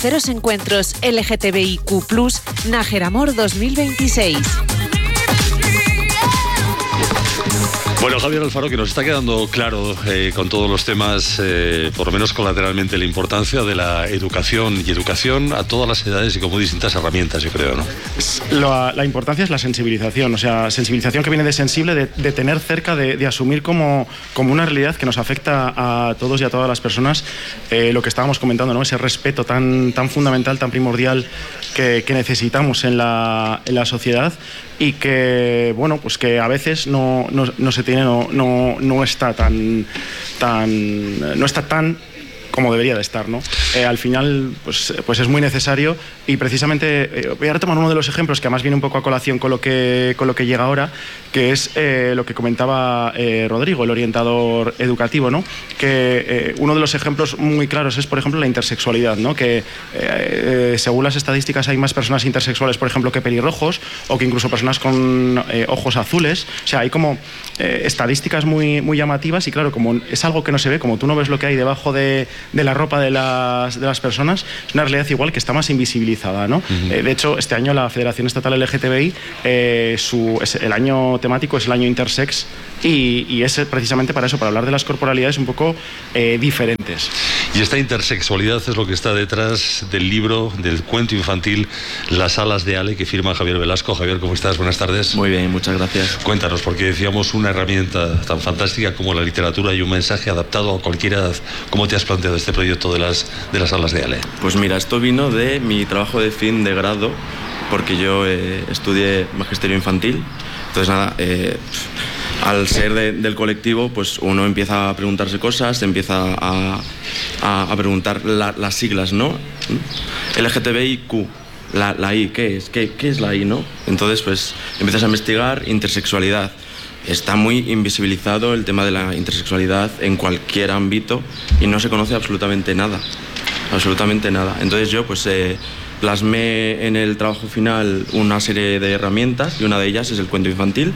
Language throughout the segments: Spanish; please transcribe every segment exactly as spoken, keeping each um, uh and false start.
Terceros Encuentros L G T B I Q plus, Nájera-Amor dos mil veintiséis. Bueno, Javier Alfaro, que nos está quedando claro eh, con todos los temas, eh, por lo menos colateralmente, la importancia de la educación y educación a todas las edades y como distintas herramientas, yo creo, ¿no? La, la importancia es la sensibilización, o sea, sensibilización que viene de sensible, de, de tener cerca, de, de asumir como, como una realidad que nos afecta a todos y a todas las personas, eh, lo que estábamos comentando, ¿no? Ese respeto tan, tan fundamental, tan primordial que, que necesitamos en la, en la sociedad. Y que, bueno, pues que a veces no, no, no se tiene, no, no, no está tan, tan, no está tan como debería de estar, ¿no? Eh, al final, pues, pues es muy necesario y precisamente eh, voy a retomar uno de los ejemplos que además viene un poco a colación con lo que, con lo que llega ahora, que es eh, lo que comentaba eh, Rodrigo, el orientador educativo, ¿no? Que eh, uno de los ejemplos muy claros es, por ejemplo, la intersexualidad, ¿no? Que eh, eh, según las estadísticas hay más personas intersexuales, por ejemplo, que pelirrojos o que incluso personas con eh, ojos azules. O sea, hay como eh, estadísticas muy, muy llamativas y claro, como es algo que no se ve, como tú no ves lo que hay debajo de de la ropa de las, de las personas, es una realidad igual que está más invisibilizada, ¿no? Uh-huh. Eh, de hecho, este año la Federación Estatal L G T B I, eh, su, es, el año temático es el año intersex y, y es precisamente para eso, para hablar de las corporalidades un poco eh, diferentes. Y esta intersexualidad es lo que está detrás del libro, del cuento infantil Las alas de Ale, que firma Javier Velasco. Javier, ¿cómo estás? Buenas tardes. Muy bien, muchas gracias. Cuéntanos, porque decíamos una herramienta tan fantástica como la literatura y un mensaje adaptado a cualquier edad. ¿Cómo te has planteado este proyecto de las, de las alas de Ale? Pues mira, esto vino de mi trabajo de fin de grado, porque yo eh, estudié magisterio infantil. Entonces nada, eh, al ser de, del colectivo, pues uno empieza a preguntarse cosas, empieza a, a, a preguntar la, las siglas, ¿no? L G T B I Q, la, la I, ¿qué es? ¿Qué, ¿Qué es la I, no? Entonces pues empiezas a investigar intersexualidad. Está muy invisibilizado el tema de la intersexualidad en cualquier ámbito y no se conoce absolutamente nada, absolutamente nada. Entonces yo pues eh, plasmé en el trabajo final una serie de herramientas y una de ellas es el cuento infantil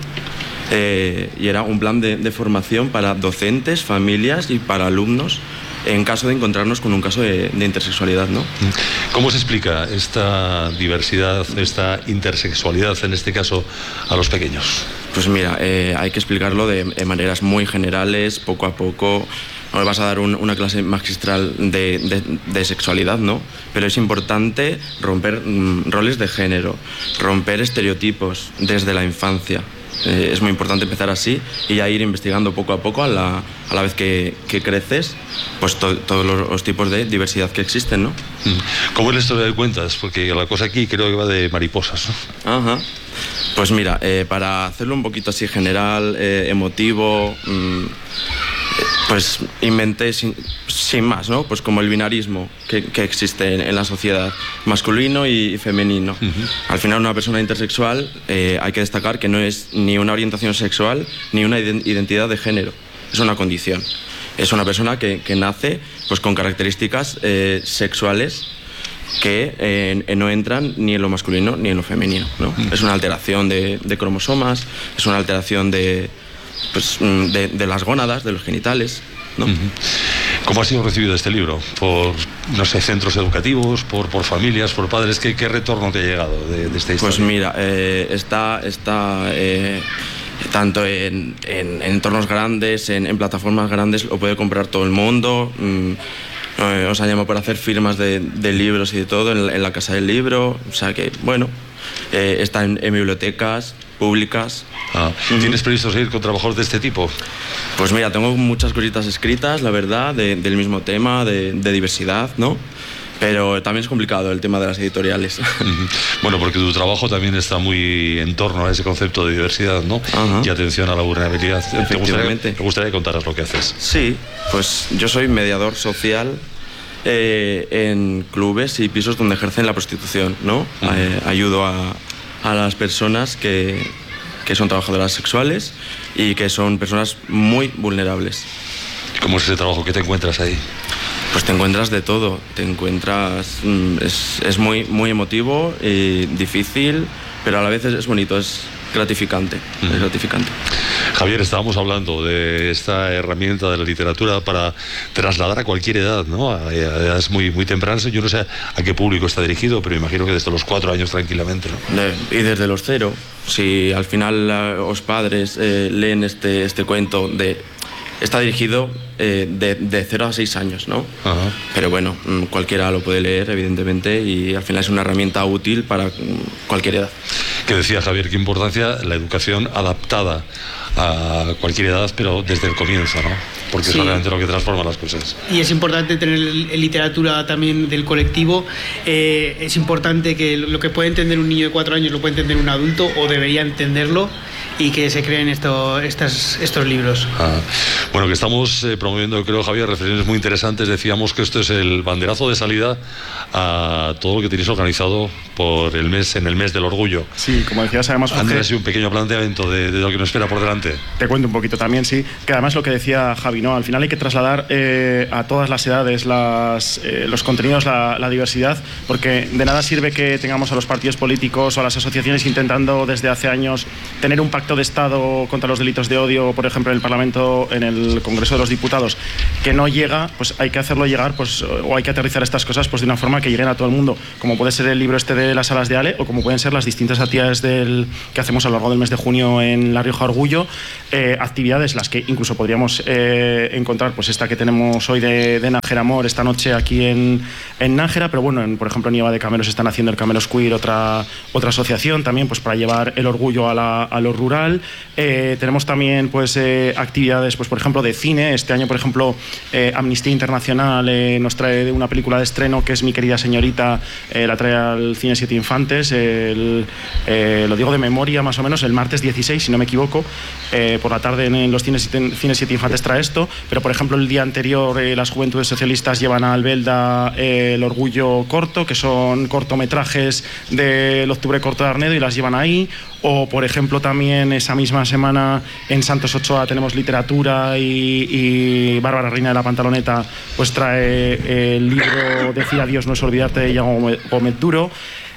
eh, y era un plan de, de formación para docentes, familias y para alumnos en caso de encontrarnos con un caso de, de intersexualidad, ¿no? ¿Cómo se explica esta diversidad, esta intersexualidad, en este caso, a los pequeños? Pues mira, eh, hay que explicarlo de, de maneras muy generales, poco a poco. No le vas a dar un, una clase magistral de, de, de sexualidad, ¿no? Pero es importante romper mm, roles de género, romper estereotipos desde la infancia. Eh, es muy importante empezar así y ya ir investigando poco a poco a la, a la vez que, que creces, pues to, todos los, los tipos de diversidad que existen, ¿no? ¿Cómo es la historia de cuentas? Porque la cosa aquí creo que va de mariposas, ¿no? Ajá. Pues mira, eh, para hacerlo un poquito así general, eh, emotivo, mmm, pues inventé sin, sin más, ¿no? Pues como el binarismo que, que existe en, en la sociedad, masculino y femenino. Uh-huh. Al final una persona intersexual eh, hay que destacar que no es ni una orientación sexual ni una identidad de género, es una condición. Es una persona que, que nace pues con características eh, sexuales que eh, no entran ni en lo masculino ni en lo femenino, ¿no? Uh-huh. Es una alteración de, de cromosomas, es una alteración de Pues de, de las gónadas, de los genitales, ¿no? ¿Cómo ha sido recibido este libro? ¿Por, no sé, centros educativos, por, por familias, por padres? ¿Qué, qué retorno te ha llegado de, de esta historia? Pues mira, eh, está, está eh, tanto en, en, en entornos grandes, en, en plataformas grandes, lo puede comprar todo el mundo. Mm, eh, os han llamado para hacer firmas de, de libros y de todo en, en la Casa del Libro. O sea que, bueno, eh, está en, en bibliotecas públicas. Ah, ¿tienes previsto seguir con trabajos de este tipo? Pues mira, tengo muchas cositas escritas, la verdad, de, del mismo tema, de, de diversidad, ¿no? Pero también es complicado el tema de las editoriales. Bueno, porque tu trabajo también está muy en torno a ese concepto de diversidad, ¿no? Ajá. Y atención a la vulnerabilidad. Efectivamente. ¿Te gustaría que contaras lo que haces? Sí, pues yo soy mediador social eh, en clubes y pisos donde ejercen la prostitución, ¿no? Uh-huh. Eh, ayudo a, a las personas que, que son trabajadoras sexuales y que son personas muy vulnerables. ¿Cómo es ese trabajo? ¿Qué te encuentras ahí? Pues te encuentras de todo, te encuentras... Es, es muy, muy emotivo y difícil, pero a la vez es, es bonito, es, gratificante, mm. es gratificante. Javier, estábamos hablando de esta herramienta de la literatura para trasladar a cualquier edad, ¿no? A edades muy, muy tempranas. Yo no sé a qué público está dirigido, pero imagino que desde los cuatro años tranquilamente, ¿no? De, y desde los cero. Si al final uh, los padres eh, leen este, este cuento de... Está dirigido eh, de, de cero a seis años, ¿no? Ajá. Pero bueno, cualquiera lo puede leer, evidentemente, y al final es una herramienta útil para cualquier edad. Que decía Javier, qué importancia la educación adaptada a cualquier edad, pero desde el comienzo, ¿no? Porque sí, es realmente lo que transforma las cosas. Y es importante tener literatura también del colectivo. Eh, es importante que lo que puede entender un niño de cuatro años lo puede entender un adulto, o debería entenderlo, y que se creen esto, estas, estos libros. Ah, bueno, que estamos eh, promoviendo, creo, Javier, reflexiones muy interesantes. Decíamos que esto es el banderazo de salida a todo lo que tenéis organizado por el mes, en el mes del orgullo. Sí, como decías, además, Jorge, Andrés, un pequeño planteamiento de, de lo que nos espera por delante. Te cuento un poquito también, sí, que además lo que decía Javi, ¿no? Al final hay que trasladar eh, a todas las edades las, eh, los contenidos, la, la diversidad, porque de nada sirve que tengamos a los partidos políticos o a las asociaciones intentando desde hace años tener un pacto de Estado contra los delitos de odio, por ejemplo, en el Parlamento, en el Congreso de los Diputados, que no llega. Pues hay que hacerlo llegar, pues, o hay que aterrizar estas cosas pues de una forma que lleguen a todo el mundo, como puede ser el libro este de las alas de Ale, o como pueden ser las distintas actividades del, que hacemos a lo largo del mes de junio en La Rioja Orgullo, eh, actividades las que incluso podríamos eh, encontrar, pues esta que tenemos hoy de, de Nájera Amor, esta noche aquí en, en Nájera, pero bueno, en, por ejemplo, en Nieva de Camelos están haciendo el Camelos Queer, otra, otra asociación también, pues para llevar el orgullo a, la, a lo rural. Eh, tenemos también pues eh, actividades, pues por ejemplo, de cine. Este año, por ejemplo, eh, Amnistía Internacional eh, nos trae una película de estreno que es Mi querida señorita, eh, la trae al Cine Siete Infantes, el, eh, lo digo de memoria más o menos, el martes dieciséis, si no me equivoco, eh, por la tarde en los Cines Cine Siete Infantes trae esto, pero por ejemplo el día anterior eh, las Juventudes Socialistas llevan a Albelda eh, el Orgullo Corto, que son cortometrajes del Octubre Corto de Arnedo, y las llevan ahí. O, por ejemplo, también esa misma semana en Santos Ochoa tenemos literatura, y, y Bárbara Reina de la Pantaloneta pues trae el libro Decir adiós no es olvidarte, de Iago Gómez Duro.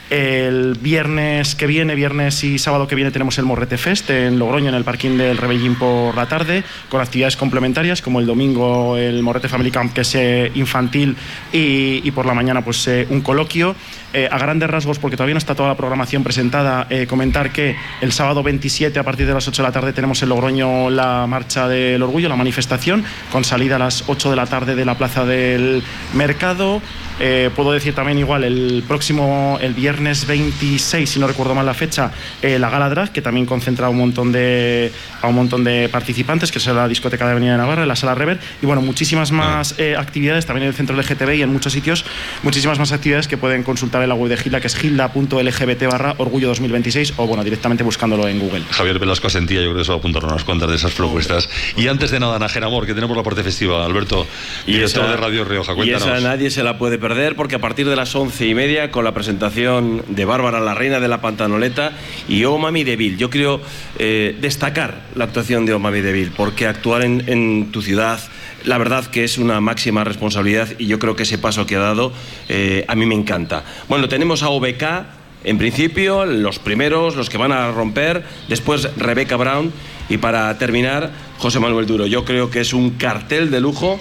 El viernes que viene, viernes y sábado que viene, tenemos el Morrete Fest en Logroño, en el parking del Rebellín por la tarde, con actividades complementarias, como el domingo el Morrete Family Camp, que es eh, infantil, y, y por la mañana pues eh, un coloquio. Eh, a grandes rasgos, porque todavía no está toda la programación presentada, eh, comentar que el sábado veintisiete a partir de las ocho de la tarde tenemos en Logroño la Marcha del Orgullo, la manifestación, con salida a las ocho de la tarde de la Plaza del Mercado. Eh, puedo decir también igual el próximo, el viernes veintiséis, si no recuerdo mal la fecha, eh, la Gala Drag, que también concentra a un montón de, a un montón de participantes, que es la discoteca de Avenida de Navarra, en la Sala Rever, y bueno, muchísimas más eh, actividades, también en el centro L G T B y en muchos sitios, muchísimas más actividades que pueden consultar en la web de Gilda, que es gilda punto l g b t barra orgullo dos mil veintiséis, o bueno, directamente buscándolo en Google. Javier Velasco Asentía, yo creo que se va a apuntar unas cuantas de esas propuestas. Y antes de nada, Nájera Amor, que tenemos la parte festiva. Alberto, director esa, de Radio Rioja, cuéntanos. Y esa nadie se la puede perder, porque a partir de las once y media, con la presentación de Bárbara, la Reina de la Pantaloneta, y Oh Mami Deville. Yo quiero eh, destacar la actuación de Oh Mami Deville, porque actuar en, en tu ciudad, la verdad que es una máxima responsabilidad, y yo creo que ese paso que ha dado eh, a mí me encanta. Bueno, tenemos a O B K, en principio, los primeros, los que van a romper, después Rebecca Brown, y para terminar, José Manuel Duro. Yo creo que es un cartel de lujo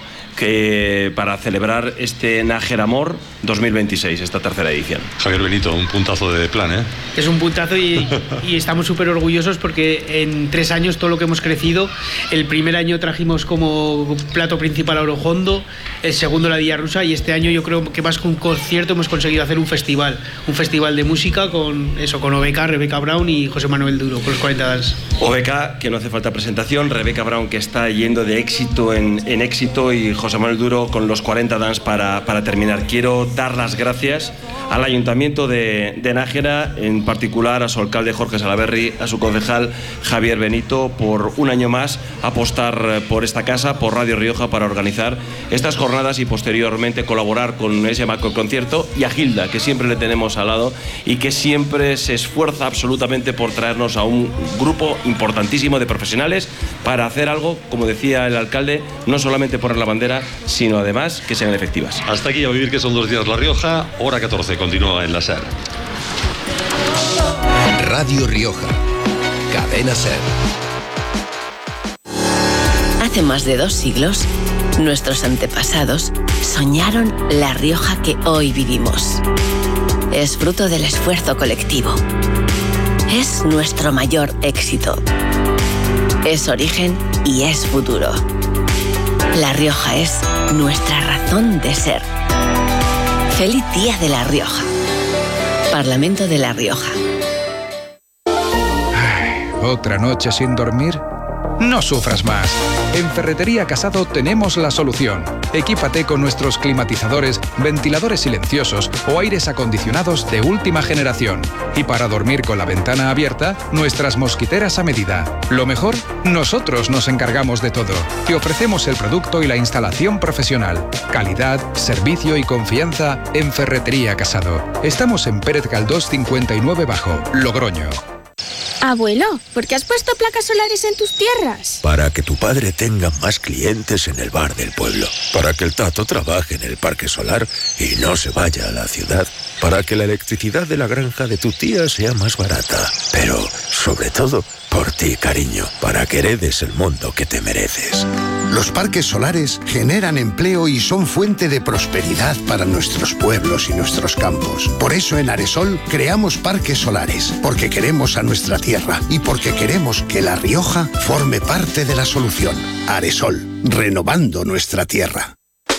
que para celebrar este Nájera Amor dos mil veintiséis, esta tercera edición. Javier Benito, un puntazo de plan, ¿eh? Es un puntazo, y, y estamos súper orgullosos porque en tres años todo lo que hemos crecido. El primer año trajimos como plato principal a Orojondo, el segundo la Día Rusa, y este año yo creo que más que un concierto hemos conseguido hacer un festival, un festival de música con eso, con O B K, Rebecca Brown y José Manuel Duro, con los cuarenta Dance. O B K, que no hace falta presentación, Rebecca Brown, que está yendo de éxito en, en éxito, y José Manuel Duro con los cuarenta Dance para, para terminar. Quiero dar las gracias al Ayuntamiento de, de Nájera, en particular a su alcalde Jorge Salaberry, a su concejal Javier Benito, por un año más apostar por esta casa, por Radio Rioja, para organizar estas jornadas y posteriormente colaborar con ese macroconcierto, y a Gilda, que siempre le tenemos al lado y que siempre se esfuerza absolutamente por traernos a un grupo importantísimo de profesionales para hacer algo, como decía el alcalde, no solamente poner la bandera, sino además que sean efectivas. Hasta aquí a vivir, que son dos días La Rioja, hora catorce, continúa en la S E R. Radio Rioja, Cadena SER. Hace más de dos siglos, nuestros antepasados soñaron la Rioja que hoy vivimos. Es fruto del esfuerzo colectivo. Es nuestro mayor éxito. Es origen y es futuro. La Rioja es nuestra razón de ser. Feliz Día de La Rioja. Parlamento de La Rioja. Ay, ¿otra noche sin dormir? No sufras más. En Ferretería Casado tenemos la solución. Equípate con nuestros climatizadores, ventiladores silenciosos o aires acondicionados de última generación. Y para dormir con la ventana abierta, nuestras mosquiteras a medida. Lo mejor, nosotros nos encargamos de todo. Te ofrecemos el producto y la instalación profesional. Calidad, servicio y confianza en Ferretería Casado. Estamos en Pérez Galdós cincuenta y nueve Bajo, Logroño. Abuelo, ¿por qué has puesto placas solares en tus tierras? Para que tu padre tenga más clientes en el bar del pueblo. Para que el Tato trabaje en el parque solar y no se vaya a la ciudad. Para que la electricidad de la granja de tu tía sea más barata. Pero, sobre todo, por ti, cariño. Para que heredes el mundo que te mereces. Los parques solares generan empleo y son fuente de prosperidad para nuestros pueblos y nuestros campos. Por eso en Aresol creamos parques solares, porque queremos a nuestra tierra y porque queremos que La Rioja forme parte de la solución. Aresol, renovando nuestra tierra.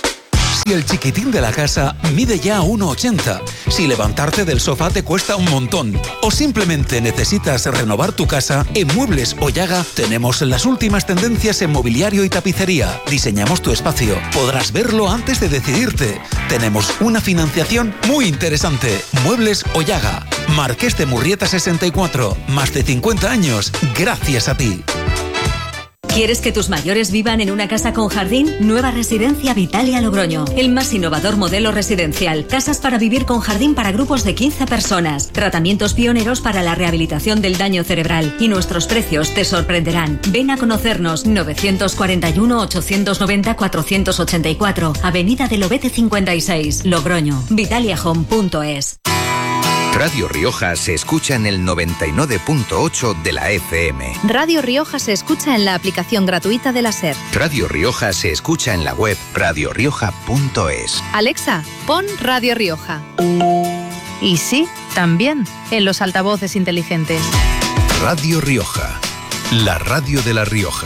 Si el chiquitín de la casa mide ya uno ochenta, si levantarte del sofá te cuesta un montón o simplemente necesitas renovar tu casa, en Muebles Ollaga tenemos las últimas tendencias en mobiliario y tapicería. Diseñamos tu espacio, podrás verlo antes de decidirte. Tenemos una financiación muy interesante. Muebles Ollaga, Marqués de Murrieta sesenta y cuatro, más de cincuenta años, gracias a ti. ¿Quieres que tus mayores vivan en una casa con jardín? Nueva Residencia Vitalia Logroño. El más innovador modelo residencial. Casas para vivir con jardín para grupos de quince personas. Tratamientos pioneros para la rehabilitación del daño cerebral. Y nuestros precios te sorprenderán. Ven a conocernos. novecientos cuarenta y uno, ochocientos noventa, cuatrocientos ochenta y cuatro. Avenida del Lobete cincuenta y seis. Logroño. Vitalia Home punto es. Radio Rioja se escucha en el noventa y nueve punto ocho de la F M. Radio Rioja se escucha en la aplicación gratuita de la SER. Radio Rioja se escucha en la web radio rioja punto es. Alexa, pon Radio Rioja. Y sí, también en los altavoces inteligentes. Radio Rioja, la radio de La Rioja.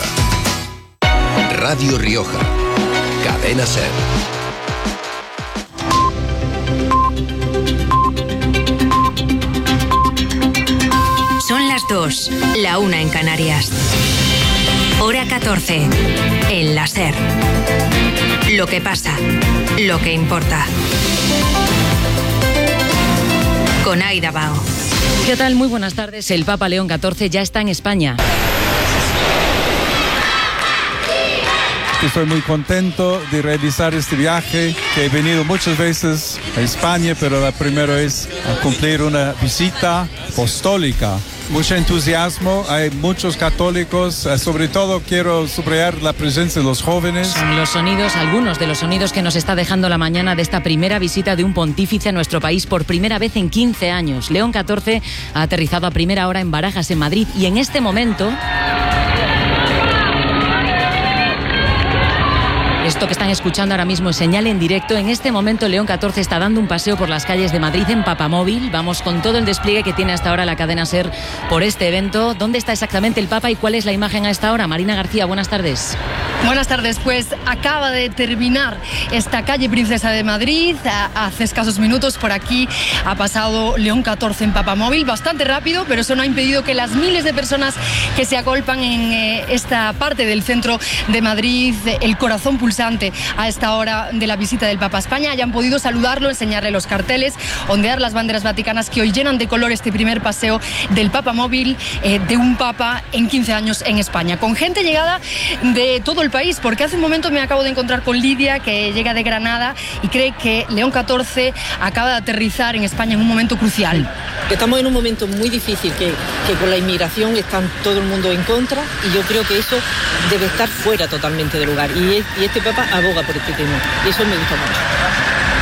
Radio Rioja, Cadena SER. Son las dos, la una en Canarias. Hora catorce, en la SER. Lo que pasa, lo que importa. Con Aida Bao. ¿Qué tal? Muy buenas tardes. El Papa León catorce ya está en España. Estoy muy contento de realizar este viaje, que he venido muchas veces a España, pero la primera es a cumplir una visita apostólica. Mucho entusiasmo, hay muchos católicos, sobre todo quiero subrayar la presencia de los jóvenes. Son los sonidos, algunos de los sonidos que nos está dejando la mañana de esta primera visita de un pontífice a nuestro país por primera vez en quince años. León catorce ha aterrizado a primera hora en Barajas, en Madrid, y en este momento... Esto que están escuchando ahora mismo es señal en directo. En este momento León catorce está dando un paseo por las calles de Madrid en Papamóvil. Vamos con todo el despliegue que tiene hasta ahora la cadena SER por este evento. ¿Dónde está exactamente el Papa y cuál es la imagen a esta hora? Marina García, buenas tardes. Buenas tardes, pues acaba de terminar esta calle Princesa de Madrid. Hace escasos minutos por aquí ha pasado León catorce en Papamóvil, bastante rápido, pero eso no ha impedido que las miles de personas que se agolpan en eh, esta parte del centro de Madrid, el corazón pulsante a esta hora de la visita del Papa a España, hayan podido saludarlo, enseñarle los carteles, ondear las banderas vaticanas que hoy llenan de color este primer paseo del Papamóvil eh, de un Papa en quince años en España, con gente llegada de todo el país, porque hace un momento me acabo de encontrar con Lidia, que llega de Granada y cree que León catorce acaba de aterrizar en España en un momento crucial. Estamos en un momento muy difícil, que, que con la inmigración está todo el mundo en contra, y yo creo que eso debe estar fuera totalmente de lugar, y, y este Papa aboga por este tema, y eso me gusta mucho.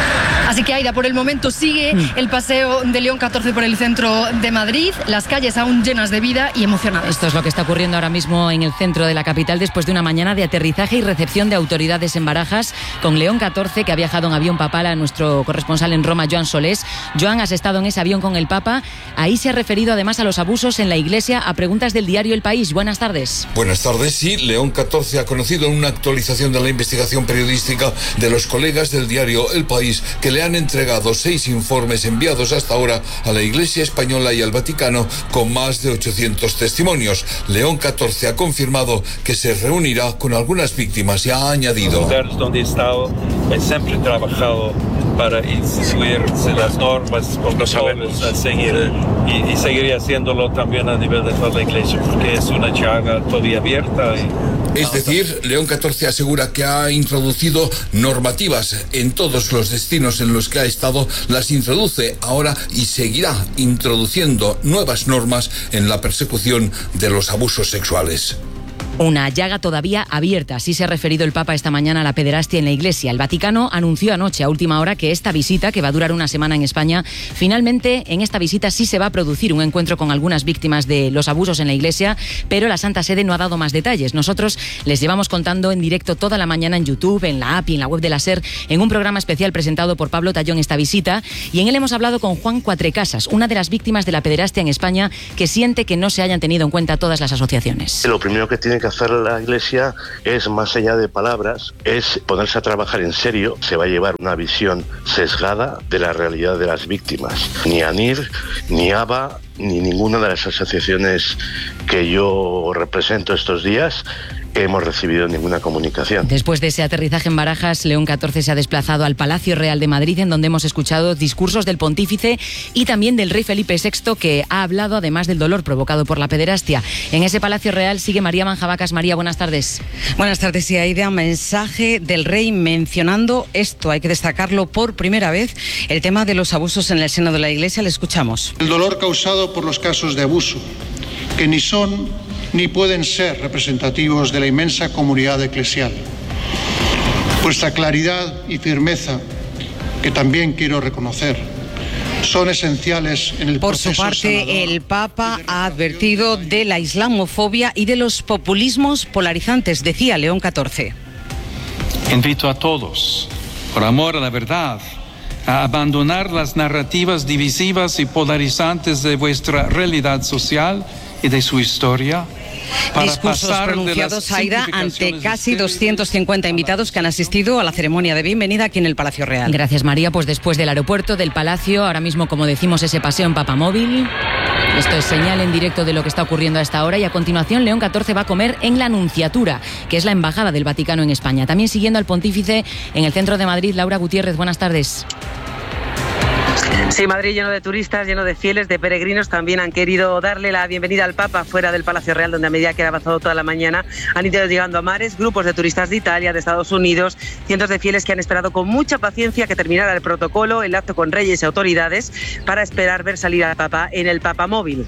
Así que, Aida, por el momento sigue el paseo de León catorce por el centro de Madrid, las calles aún llenas de vida y emocionadas. Esto es lo que está ocurriendo ahora mismo en el centro de la capital después de una mañana de aterrizaje y recepción de autoridades en Barajas con León catorce, que ha viajado en avión papal, a nuestro corresponsal en Roma, Joan Solés. Joan, has estado en ese avión con el Papa. Ahí se ha referido además a los abusos en la Iglesia, a preguntas del diario El País. Buenas tardes. Buenas tardes. Sí, León catorce ha conocido una actualización de la investigación periodística de los colegas del diario El País, que le han entregado seis informes enviados hasta ahora a la Iglesia española y al Vaticano con más de ochocientos testimonios. León catorce ha confirmado que se reunirá con algunas víctimas y ha añadido: los lugares donde he estado, he siempre trabajado para instituir las normas con los jóvenes a seguir, y, y seguiré haciéndolo también a nivel de toda la Iglesia, porque es una llaga todavía abierta. Y... Es decir, León catorce asegura que ha introducido normativas en todos los destinos en los que ha estado, las introduce ahora y seguirá introduciendo nuevas normas en la persecución de los abusos sexuales. Una llaga todavía abierta, así se ha referido el Papa esta mañana a la pederastia en la Iglesia. El Vaticano anunció anoche a última hora que esta visita, que va a durar una semana en España, finalmente en esta visita sí se va a producir un encuentro con algunas víctimas de los abusos en la Iglesia, pero la Santa Sede no ha dado más detalles. Nosotros les llevamos contando en directo toda la mañana en YouTube, en la app y en la web de la SER, en un programa especial presentado por Pablo Tallón esta visita, y en él hemos hablado con Juan Cuatrecasas, una de las víctimas de la pederastia en España, que siente que no se hayan tenido en cuenta todas las asociaciones. Lo primero que tiene que hacer la Iglesia es, más allá de palabras, es ponerse a trabajar en serio. Se va a llevar una visión sesgada de la realidad de las víctimas. Ni ANIR, ni ABA, ni ninguna de las asociaciones que yo represento estos días hemos recibido ninguna comunicación. Después de ese aterrizaje en Barajas, León catorce se ha desplazado al Palacio Real de Madrid, en donde hemos escuchado discursos del pontífice y también del rey Felipe sexto, que ha hablado además del dolor provocado por la pederastia. En ese Palacio Real sigue María Manjabacas. María, buenas tardes. Buenas tardes, y Aida. Mensaje del rey mencionando esto, hay que destacarlo por primera vez, el tema de los abusos en el seno de la Iglesia. Le escuchamos. El dolor causado por los casos de abuso, que ni son ni pueden ser representativos de la inmensa comunidad eclesial. Vuestra claridad y firmeza, que también quiero reconocer, son esenciales en el Por proceso su parte, sanador. el Papa ha advertido de la islamofobia y de los populismos polarizantes, decía León catorce. Invito a todos, por amor a la verdad, a abandonar las narrativas divisivas y polarizantes de vuestra realidad social y de su historia. Discursos pronunciados, Aida, ante casi doscientos cincuenta invitados que han asistido a la ceremonia de bienvenida aquí en el Palacio Real. Gracias, María. Pues después del aeropuerto, del Palacio, ahora mismo, como decimos, ese paseo en Papamóvil. Esto es señal en directo de lo que está ocurriendo a esta hora, y a continuación León catorce va a comer en la Nunciatura, que es la Embajada del Vaticano en España. También siguiendo al pontífice en el centro de Madrid, Laura Gutiérrez, buenas tardes. Sí, Madrid lleno de turistas, lleno de fieles, de peregrinos. También han querido darle la bienvenida al Papa fuera del Palacio Real, donde a medida que ha avanzado toda la mañana han ido llegando a mares grupos de turistas de Italia, de Estados Unidos, cientos de fieles que han esperado con mucha paciencia que terminara el protocolo, el acto con reyes y autoridades, para esperar ver salir al Papa en el Papamóvil.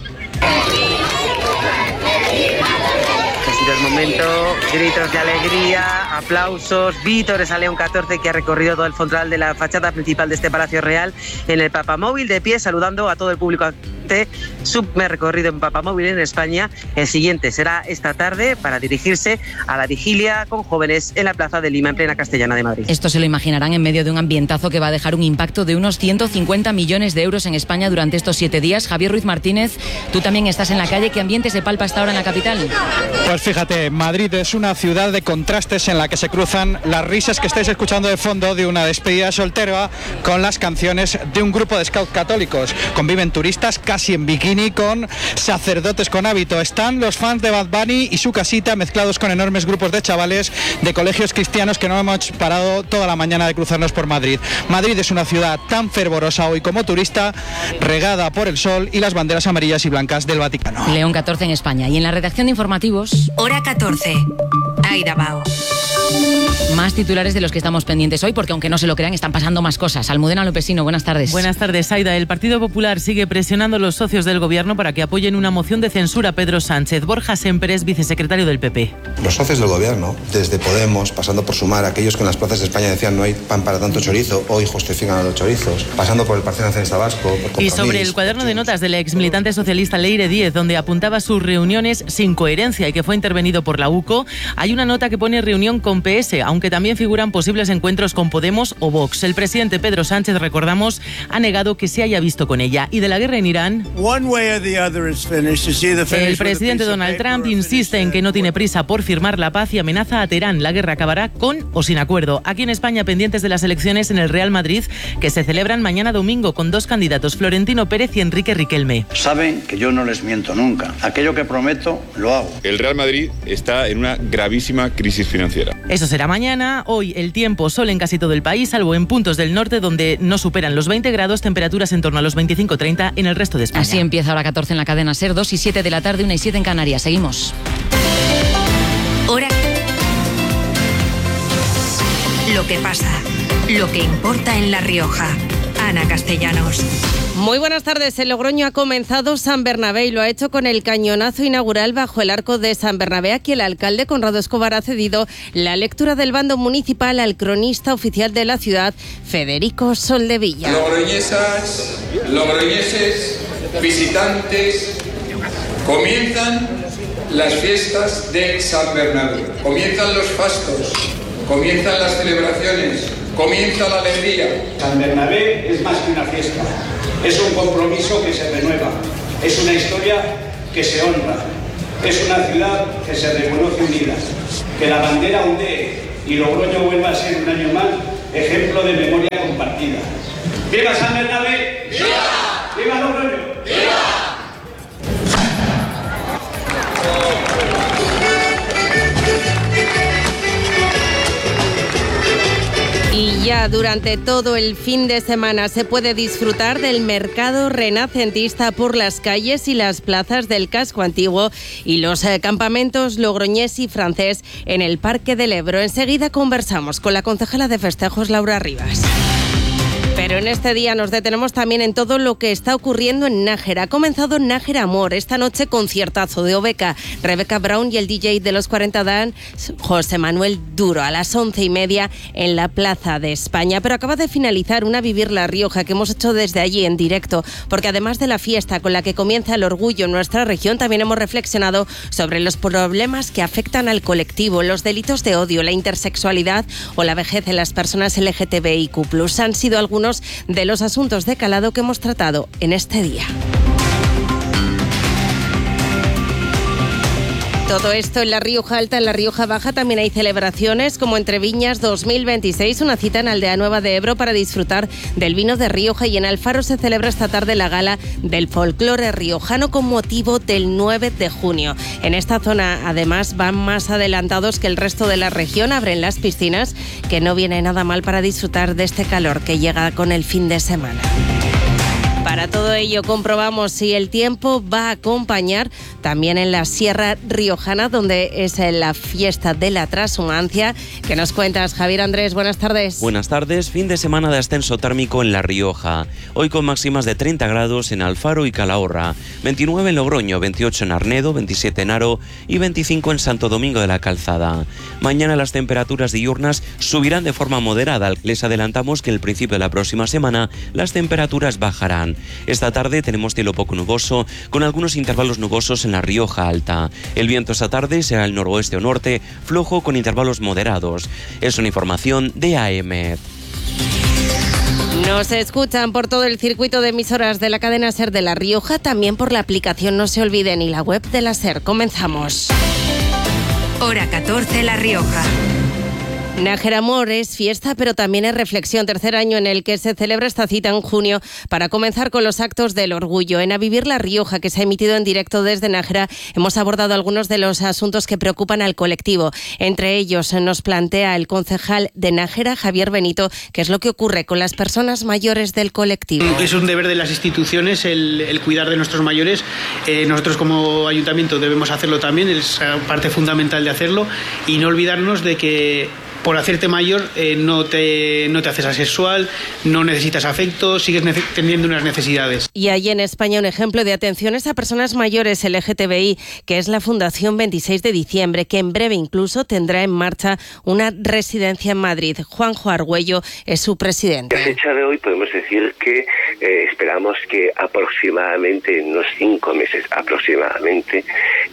Ha sido el momento, gritos de alegría, aplausos, vítores a León catorce, que ha recorrido todo el frontal de la fachada principal de este Palacio Real en el Papamóvil, de pie, saludando a todo el público. Su recorrido en Papamóvil en España, el siguiente será esta tarde para dirigirse a la vigilia con jóvenes en la Plaza de Lima, en plena Castellana de Madrid. Esto se lo imaginarán en medio de un ambientazo que va a dejar un impacto de unos ciento cincuenta millones de euros en España durante estos siete días. Javier Ruiz Martínez, tú también estás en la calle. ¿Qué ambiente se palpa hasta ahora en la capital? Pues fíjate, Madrid es una ciudad de contrastes en la que se cruzan las risas que estáis escuchando de fondo de una despedida soltera con las canciones de un grupo de scouts católicos. Conviven turistas casi en bikini con sacerdotes con hábito. Están los fans de Bad Bunny y su casita mezclados con enormes grupos de chavales de colegios cristianos que no hemos parado toda la mañana de cruzarnos por Madrid. Madrid es una ciudad tan fervorosa hoy como turista, regada por el sol y las banderas amarillas y blancas del Vaticano. León catorce en España. Y en la redacción de informativos... Hora catorce. Aida Bao. Más titulares de los que estamos pendientes hoy, porque aunque no se lo crean, están pasando más cosas. Almudena Lopesino, buenas tardes. Buenas tardes, Aida. El Partido Popular sigue presionando a los socios del Gobierno para que apoyen una moción de censura a Pedro Sánchez. Borja Semper es vicesecretario del P P. Los socios del Gobierno, desde Podemos, pasando por Sumar, aquellos que en las plazas de España decían no hay pan para tanto chorizo, hoy justifican a los chorizos, pasando por el Partido Nacionalista Vasco. Y sobre el cuaderno de notas de la ex militante socialista Leire Díez, donde apuntaba sus reuniones sin coherencia y que fue intervenido por la U C O, hay una nota que pone reunión con P S, aunque también figuran posibles encuentros con Podemos o Vox. El presidente Pedro Sánchez, recordamos, ha negado que se haya visto con ella. ¿Y de la guerra en Irán? El presidente Donald Trump insiste en que no tiene prisa por firmar la paz y amenaza a Teherán. La guerra acabará con o sin acuerdo. Aquí en España, pendientes de las elecciones en el Real Madrid, que se celebran mañana domingo con dos candidatos, Florentino Pérez y Enrique Riquelme. Saben que yo no les miento nunca. Aquello que prometo, lo hago. El Real Madrid está en una gravísima crisis financiera. Eso será mañana. Hoy el tiempo, sol en casi todo el país, salvo en puntos del norte donde no superan los veinte grados, temperaturas en torno a los veinticinco treinta en el resto de España. Así empieza hora catorce en la cadena SER, dos y siete de la tarde, una y siete en Canarias. Seguimos. Hora. Lo que pasa, lo que importa en La Rioja. Ana Castellanos. Muy buenas tardes. En Logroño ha comenzado San Bernabé y lo ha hecho con el cañonazo inaugural bajo el arco de San Bernabé. Aquí el alcalde Conrado Escobar ha cedido la lectura del bando municipal al cronista oficial de la ciudad, Federico Soldevilla. Logroñesas, logroñeses, visitantes, comienzan las fiestas de San Bernabé. Comienzan los fastos, comienzan las celebraciones, comienza la alegría. San Bernabé es más que una fiesta. Es un compromiso que se renueva, es una historia que se honra, es una ciudad que se reconoce unida, que la bandera ondee y Logroño vuelva a ser un año más ejemplo de memoria compartida. ¡Viva San Bernabé! ¡Viva! ¡Viva Logroño! ¡Viva! Y ya durante todo el fin de semana se puede disfrutar del mercado renacentista por las calles y las plazas del casco antiguo y los eh, campamentos logroñés y francés en el Parque del Ebro. Enseguida conversamos con la concejala de festejos, Laura Rivas. Pero en este día nos detenemos también en todo lo que está ocurriendo en Nájera. Ha comenzado Nájera Amor. Esta noche conciertazo de Obeca, Rebeca Brown y el D J de los cuarenta Dan, José Manuel Duro, a las once y media en la Plaza de España. Pero acaba de finalizar una Vivir La Rioja que hemos hecho desde allí en directo, porque además de la fiesta con la que comienza el orgullo en nuestra región, también hemos reflexionado sobre los problemas que afectan al colectivo, los delitos de odio, la intersexualidad o la vejez en las personas L G T B I Q plus. Han sido algunos de los asuntos de calado que hemos tratado en este día. Todo esto en La Rioja Alta. En La Rioja Baja también hay celebraciones como Entre Viñas dos mil veintiséis, una cita en Aldea Nueva de Ebro para disfrutar del vino de Rioja, y en Alfaro se celebra esta tarde la gala del folclore riojano con motivo del nueve de junio. En esta zona además van más adelantados que el resto de la región, abren las piscinas, que no viene nada mal para disfrutar de este calor que llega con el fin de semana. Para todo ello comprobamos si el tiempo va a acompañar también en la Sierra Riojana, donde es la fiesta de la transhumancia. ¿Qué nos cuentas, Javier Andrés? Buenas tardes. Buenas tardes. Fin de semana de ascenso térmico en La Rioja. Hoy con máximas de treinta grados en Alfaro y Calahorra, veintinueve en Logroño, veintiocho en Arnedo, veintisiete en Haro y veinticinco en Santo Domingo de la Calzada. Mañana las temperaturas diurnas subirán de forma moderada. Les adelantamos que el principio de la próxima semana las temperaturas bajarán. Esta tarde tenemos cielo poco nuboso, con algunos intervalos nubosos en La Rioja Alta. El viento esta tarde será el noroeste o norte, flojo con intervalos moderados. Es una información de A M. Nos escuchan por todo el circuito de emisoras de la cadena SER de La Rioja, también por la aplicación No Se Olviden y la web de la SER. Comenzamos. Hora catorce, La Rioja. Nájera Amor es fiesta, pero también es reflexión. Tercer año en el que se celebra esta cita en junio para comenzar con los actos del orgullo. En A Vivir La Rioja, que se ha emitido en directo desde Nájera, hemos abordado algunos de los asuntos que preocupan al colectivo. Entre ellos nos plantea el concejal de Nájera, Javier Benito, qué es lo que ocurre con las personas mayores del colectivo. Es un deber de las instituciones el, el cuidar de nuestros mayores. Eh, nosotros como ayuntamiento debemos hacerlo también, es parte fundamental de hacerlo, y no olvidarnos de que por hacerte mayor eh, no, te, no te haces asexual, no necesitas afecto, sigues nece- teniendo unas necesidades. Y hay en España un ejemplo de atenciones a personas mayores L G T B I, que es la Fundación veintiséis de diciembre, que en breve incluso tendrá en marcha una residencia en Madrid. Juanjo Argüello es su presidente. A fecha de hoy podemos decir que eh, esperamos que aproximadamente en unos cinco meses aproximadamente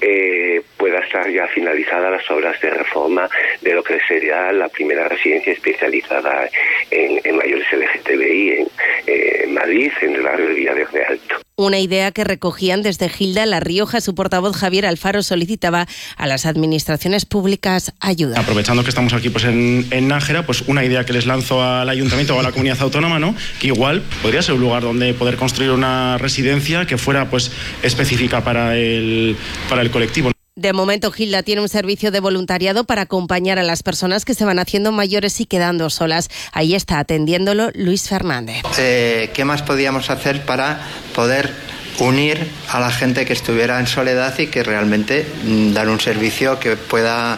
eh, pueda estar ya finalizadas las obras de reforma de lo que sería la primera residencia especializada en, en mayores L G T B I en eh, Madrid, en el barrio de Villaverde Alto. Una idea que recogían desde Gilda La Rioja. Su portavoz Javier Alfaro solicitaba a las administraciones públicas ayuda. Aprovechando que estamos aquí pues en, en Nájera, pues una idea que les lanzo al Ayuntamiento o a la Comunidad Autónoma, ¿no? Que igual podría ser un lugar donde poder construir una residencia que fuera pues específica para el, para el colectivo. De momento, Gilda tiene un servicio de voluntariado para acompañar a las personas que se van haciendo mayores y quedando solas. Ahí está atendiéndolo Luis Fernández. Eh, ¿Qué más podíamos hacer para poder unir a la gente que estuviera en soledad y que realmente mm, dar un servicio que pueda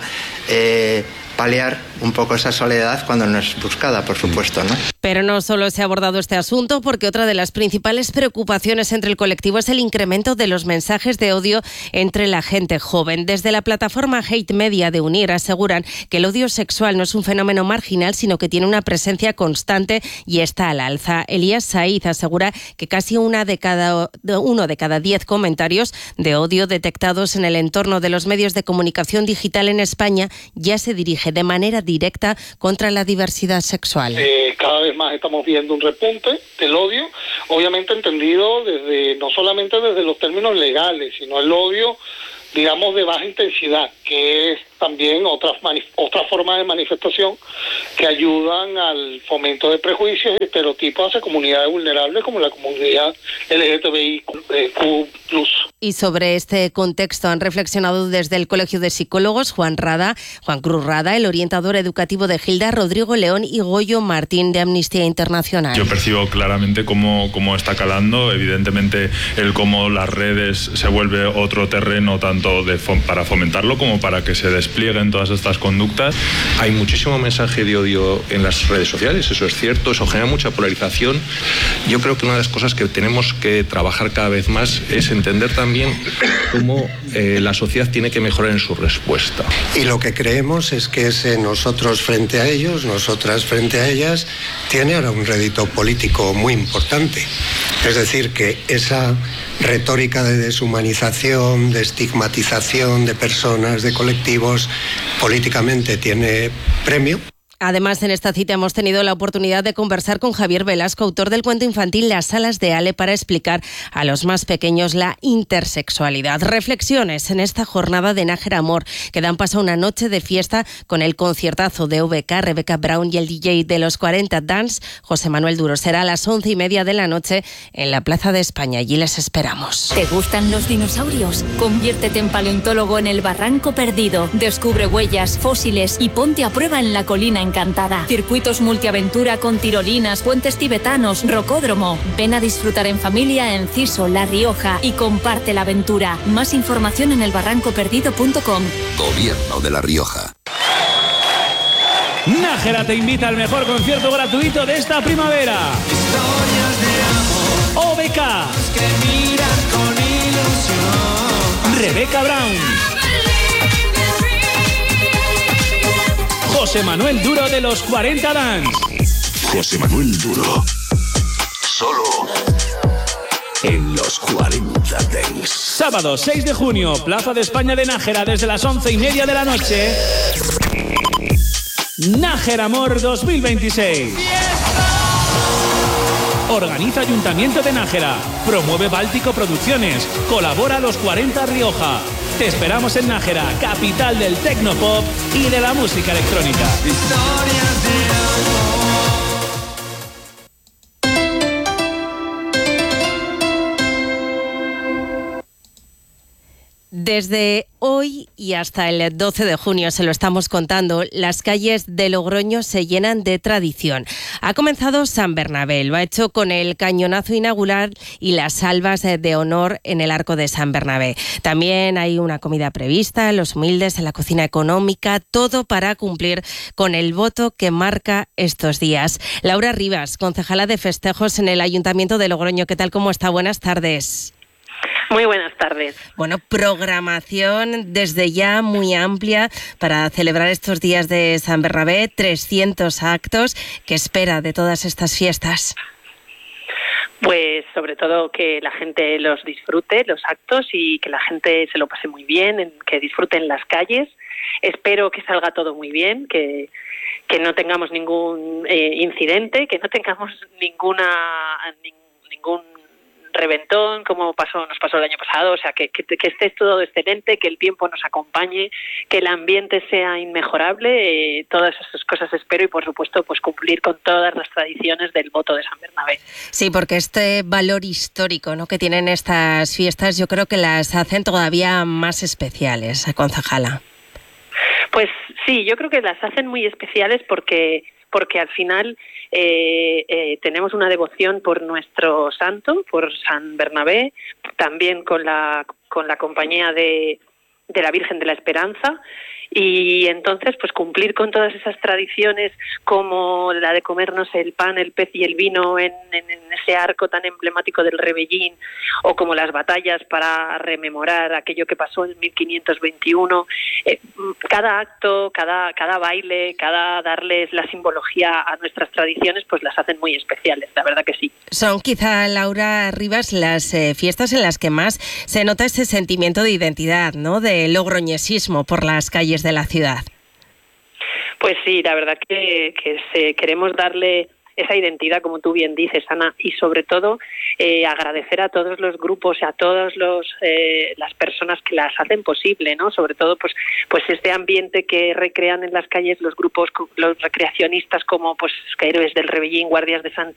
eh, paliar un poco esa soledad cuando no es buscada, por supuesto, ¿no? Pero no solo se ha abordado este asunto, porque otra de las principales preocupaciones entre el colectivo es el incremento de los mensajes de odio entre la gente joven. Desde la plataforma Hate Media de UNIR aseguran que el odio sexual no es un fenómeno marginal, sino que tiene una presencia constante y está al alza. Elías Saiz asegura que casi una de cada, uno de cada diez comentarios de odio detectados en el entorno de los medios de comunicación digital en España ya se dirige de manera directa contra la diversidad sexual. Eh, cada vez más estamos viendo un repunte del odio, obviamente entendido desde no solamente desde los términos legales, sino el odio, digamos, de baja intensidad, que es también otras mani- otras formas de manifestación que ayudan al fomento de prejuicios y estereotipos hacia comunidades vulnerables como la comunidad L G T B I Q plus. Y sobre este contexto han reflexionado desde el Colegio de Psicólogos Juan Rada, Juan Cruz Rada, el orientador educativo de Gilda, Rodrigo León y Goyo Martín de Amnistía Internacional. Yo percibo claramente cómo, cómo está calando, evidentemente el cómo las redes se vuelve otro terreno tanto de fom- para fomentarlo como para que se desplieguen todas estas conductas. Hay muchísimo mensaje de odio en las redes sociales, eso es cierto, eso genera mucha polarización. Yo creo que una de las cosas que tenemos que trabajar cada vez más es entender también cómo eh, la sociedad tiene que mejorar en su respuesta. Y lo que creemos es que ese nosotros frente a ellos, nosotras frente a ellas, tiene ahora un rédito político muy importante. Es decir, que esa retórica de deshumanización, de estigmatización de personas, de colectivos, políticamente tiene premio. Además, en esta cita hemos tenido la oportunidad de conversar con Javier Velasco, autor del cuento infantil Las alas de Ale, para explicar a los más pequeños la intersexualidad. Reflexiones en esta jornada de Nájera Amor, que dan paso a una noche de fiesta con el conciertazo de V K, Rebecca Brown y el D J de los cuarenta Dance, José Manuel Duro. Será a las once y media de la noche en la Plaza de España. Allí les esperamos. ¿Te gustan los dinosaurios? Conviértete en paleontólogo en el Barranco Perdido. Descubre huellas, fósiles y ponte a prueba en la colina en Encantada. Circuitos multiaventura con tirolinas, puentes tibetanos, rocódromo. Ven a disfrutar en familia en Ciso, La Rioja y comparte la aventura. Más información en el barranco perdido punto com. Gobierno de La Rioja. Nájera te invita al mejor concierto gratuito de esta primavera. O V K. Rebecca Brown. José Manuel Duro de los cuarenta Dance. José Manuel Duro. Solo en los cuarenta Dance. Sábado seis de junio, Plaza de España de Nájera, desde las once y media de la noche. Nájera Amor dos mil veintiséis. Organiza Ayuntamiento de Nájera. Promueve Báltico Producciones. Colabora Los cuarenta Rioja. Te esperamos en Nájera, capital del tecnopop y de la música electrónica. Historias de Desde hoy y hasta el doce de junio, se lo estamos contando, las calles de Logroño se llenan de tradición. Ha comenzado San Bernabé, lo ha hecho con el cañonazo inaugural y las salvas de honor en el Arco de San Bernabé. También hay una comida prevista, los humildes en la cocina económica, todo para cumplir con el voto que marca estos días. Laura Rivas, concejala de festejos en el Ayuntamiento de Logroño. ¿Qué tal? ¿Cómo está? Buenas tardes. Muy buenas tardes. Bueno, programación desde ya muy amplia para celebrar estos días de San Bernabé, trescientos actos. ¿Qué espera de todas estas fiestas? Pues sobre todo que la gente los disfrute, los actos, y que la gente se lo pase muy bien, que disfruten las calles. Espero que salga todo muy bien, que, que no tengamos ningún eh, incidente, que no tengamos ninguna ning, ningún reventón como pasó nos pasó el año pasado, o sea, que, que, que esté todo excelente, que el tiempo nos acompañe, que el ambiente sea inmejorable, eh, todas esas cosas espero, y por supuesto pues cumplir con todas las tradiciones del voto de San Bernabé. Sí, porque este valor histórico, ¿no?, que tienen estas fiestas, yo creo que las hacen todavía más especiales, concejala. Pues sí, yo creo que las hacen muy especiales porque porque al final eh, eh, tenemos una devoción por nuestro santo, por San Bernabé, también con la con la compañía de, de la Virgen de la Esperanza, y entonces pues cumplir con todas esas tradiciones como la de comernos el pan, el pez y el vino en, en, en ese arco tan emblemático del Rebellín, o como las batallas para rememorar aquello que pasó en mil quinientos veintiuno. Eh, cada acto, cada, cada baile, cada darles la simbología a nuestras tradiciones, pues las hacen muy especiales, la verdad que sí. Son quizá, Laura Rivas, las eh, fiestas en las que más se nota ese sentimiento de identidad, ¿no?, de logroñesismo por las calles de la ciudad. Pues sí, la verdad que, que se, queremos darle esa identidad, como tú bien dices, Ana, y sobre todo eh, agradecer a todos los grupos y a todas los eh, las personas que las hacen posible, ¿no? Sobre todo pues pues este ambiente que recrean en las calles los grupos, los recreacionistas como pues Héroes del Rebellín, Guardias de Santiago,